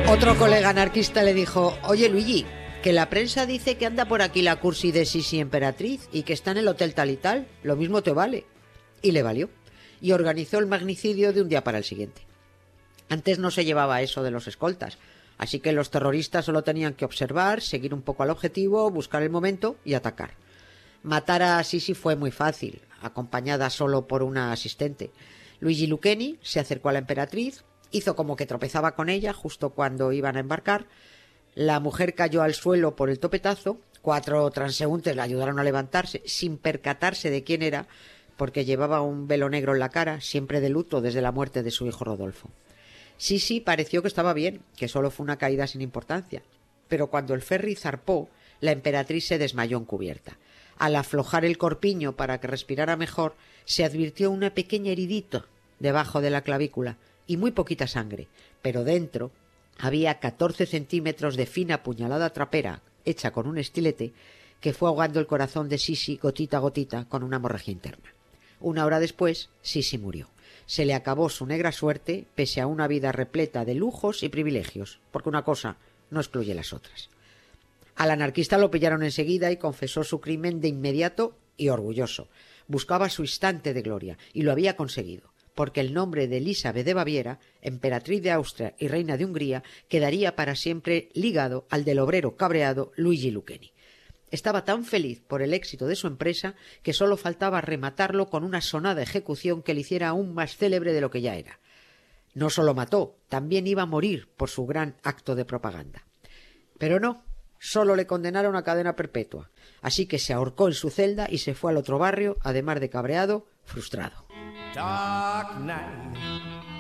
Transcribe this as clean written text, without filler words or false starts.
Otro colega anarquista le dijo: oye, Luigi, que la prensa dice que anda por aquí la cursi de Sisi Emperatriz y que está en el hotel tal y tal, lo mismo te vale. Y le valió. Y organizó el magnicidio de un día para el siguiente. Antes no se llevaba eso de los escoltas, así que los terroristas solo tenían que observar, seguir un poco al objetivo, buscar el momento y atacar. Matar a Sisi fue muy fácil, acompañada solo por una asistente. Luigi Lucchini se acercó a la emperatriz, hizo como que tropezaba con ella justo cuando iban a embarcar. La mujer cayó al suelo por el topetazo. 4 transeúntes la ayudaron a levantarse sin percatarse de quién era, porque llevaba un velo negro en la cara, siempre de luto desde la muerte de su hijo Rodolfo. Sisi pareció que estaba bien, que solo fue una caída sin importancia, pero cuando el ferry zarpó, la emperatriz se desmayó en cubierta. Al aflojar el corpiño para que respirara mejor, se advirtió una pequeña heridita debajo de la clavícula y muy poquita sangre, pero dentro había 14 centímetros de fina puñalada trapera hecha con un estilete que fue ahogando el corazón de Sisi gotita a gotita con una hemorragia interna. 1 hora después, Sisi murió. Se le acabó su negra suerte pese a una vida repleta de lujos y privilegios, porque una cosa no excluye las otras. Al anarquista lo pillaron enseguida y confesó su crimen de inmediato y orgulloso. Buscaba su instante de gloria y lo había conseguido, porque el nombre de Elizabeth de Baviera, emperatriz de Austria y reina de Hungría, quedaría para siempre ligado al del obrero cabreado Luigi Lucchini. Estaba tan feliz por el éxito de su empresa que solo faltaba rematarlo con una sonada ejecución que le hiciera aún más célebre de lo que ya era. No solo mató, también iba a morir por su gran acto de propaganda. Pero no, solo le condenaron a cadena perpetua. Así que se ahorcó en su celda y se fue al otro barrio, además de cabreado, frustrado. Dark night.